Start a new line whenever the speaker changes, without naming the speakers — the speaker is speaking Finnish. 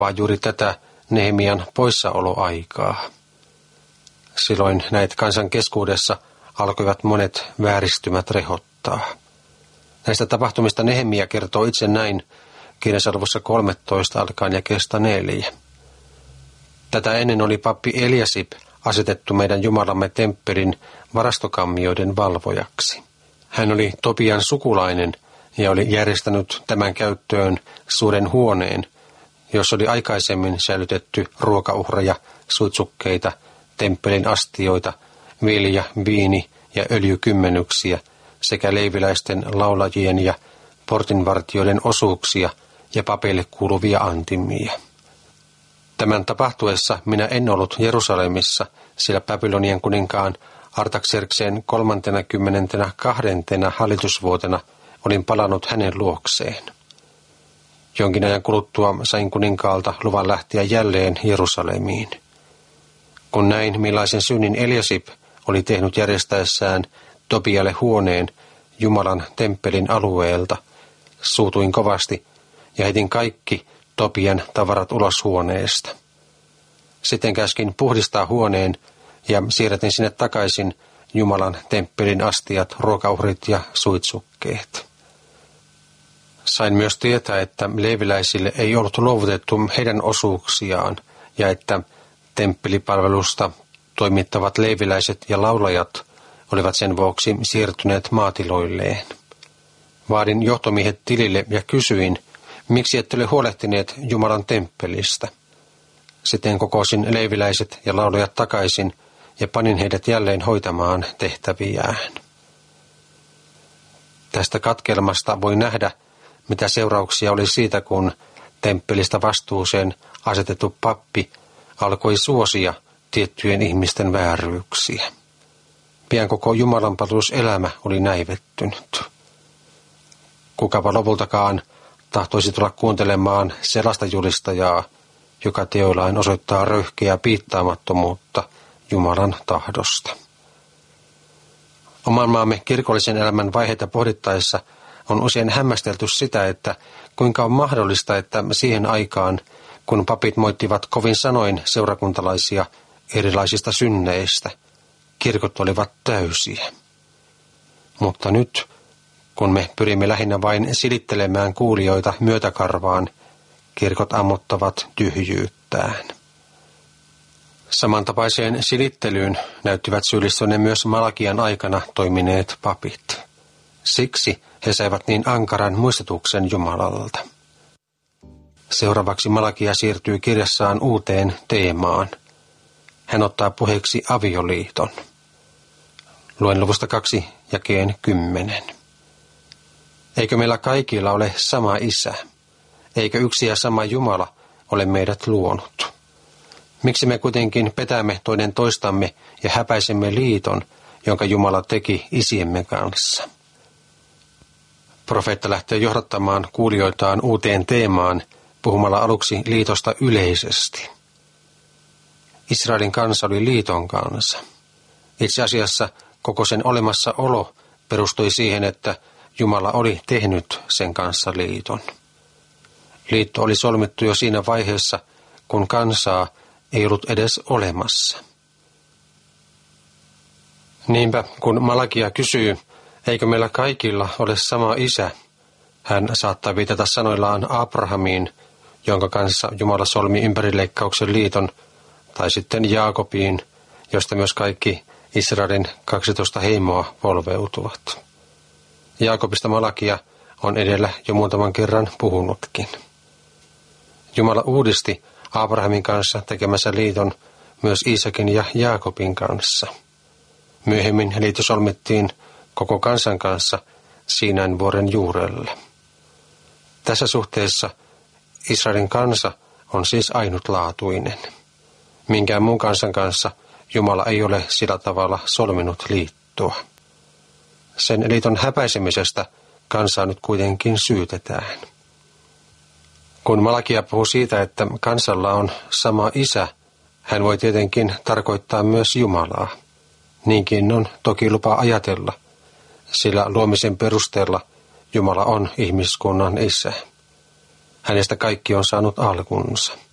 vaan juuri tätä Nehemian poissaoloaikaa. Silloin näet kansan keskuudessa alkoivat monet vääristymät rehottaa. Näistä tapahtumista Nehemia kertoo itse näin kirjassa luvussa 13 alkaen jakeesta 4. Tätä ennen oli pappi Eliasib asetettu meidän Jumalamme temppelin varastokammioiden valvojaksi. Hän oli Tobian sukulainen ja oli järjestänyt tämän käyttöön suuren huoneen, jossa oli aikaisemmin säilytetty ruokauhreja, suitsukkeita, temppelin astioita, vilja, viini ja öljykymmenyksiä sekä leiviläisten, laulajien ja portinvartijoiden osuuksia ja papeille kuuluvia antimia. Tämän tapahtuessa minä en ollut Jerusalemissa, sillä Babylonian kuninkaan Artaxerxen 32. hallitusvuotena olin palannut hänen luokseen. Jonkin ajan kuluttua sain kuninkaalta luvan lähteä jälleen Jerusalemiin. Kun näin, millaisen synnin Eliasib oli tehnyt järjestäessään Tobialle huoneen Jumalan temppelin alueelta, suutuin kovasti ja heitin kaikki Tobian tavarat ulos huoneesta. Sitten käskin puhdistaa huoneen ja siirrätin sinne takaisin Jumalan temppelin astiat, ruokauhrit ja suitsukkeet. Sain myös tietää, että leeviläisille ei ollut luovutettu heidän osuuksiaan ja että temppelipalvelusta toimittavat leeviläiset ja laulajat olivat sen vuoksi siirtyneet maatiloilleen. Vaadin johtomiehet tilille ja kysyin, miksi ette ole huolehtineet Jumalan temppelistä. Sitten kokosin leeviläiset ja laulajat takaisin ja panin heidät jälleen hoitamaan tehtäviään. Tästä katkelmasta voi nähdä, mitä seurauksia oli siitä, kun temppelistä vastuuseen asetettu pappi alkoi suosia tiettyjen ihmisten vääryyksiä. Pian koko jumalanpalveluselämä oli näivettynyt. Kukapa lopultakaan tahtoisi tulla kuuntelemaan sellaista julistajaa, joka teoillaan osoittaa röyhkeää piittaamattomuutta Jumalan tahdosta. Oman maamme kirkollisen elämän vaiheita pohdittaessa on usein hämmästelty sitä, että kuinka on mahdollista, että siihen aikaan, kun papit moittivat kovin sanoin seurakuntalaisia erilaisista synneistä, kirkot olivat täysiä. Mutta nyt, kun me pyrimme lähinnä vain silittelemään kuulijoita myötäkarvaan, kirkot ammottavat tyhjyyttään. Samantapaiseen silittelyyn näyttivät syyllistyneen myös Malakian aikana toimineet papit. Siksi he saivat niin ankaran muistutuksen Jumalalta. Seuraavaksi Malakia siirtyy kirjassaan uuteen teemaan. Hän ottaa puheeksi avioliiton. Luen luvusta 2 jakeen 10. Eikö meillä kaikilla ole sama isä? Eikö yksi ja sama Jumala ole meidät luonut? Miksi me kuitenkin petämme toinen toistamme ja häpäisemme liiton, jonka Jumala teki isiemme kanssa? Profeetta lähtee johdattamaan kuulijoitaan uuteen teemaan puhumalla aluksi liitosta yleisesti. Israelin kansa oli liiton kansa. Itse asiassa koko sen olemassaolo perustui siihen, että Jumala oli tehnyt sen kanssa liiton. Liitto oli solmittu jo siinä vaiheessa, kun kansaa ei ollut edes olemassa. Niinpä, kun Malakia kysyy, eikö meillä kaikilla ole sama isä, hän saattaa viitata sanoillaan Abrahamiin, jonka kanssa Jumala solmi ympärileikkauksen liiton, tai sitten Jaakobiin, josta myös kaikki Israelin 12 heimoa polveutuvat. Jaakobista Malakia on edellä jo muutaman kerran puhunutkin. Jumala uudisti Abrahamin kanssa tekemänsä liiton myös Iisakin ja Jaakobin kanssa. Myöhemmin liitto solmittiin koko kansan kanssa Siinain vuoren juurella. Tässä suhteessa Israelin kansa on siis ainutlaatuinen. Minkään muun kansan kanssa Jumala ei ole sillä tavalla solminut liittoa. Sen liiton häpäisemisestä kansaa nyt kuitenkin syytetään. Kun Malakia puhuu siitä, että kansalla on sama isä, hän voi tietenkin tarkoittaa myös Jumalaa. Niinkin on toki lupa ajatella, sillä luomisen perusteella Jumala on ihmiskunnan isä. Hänestä kaikki on saanut alkunsa.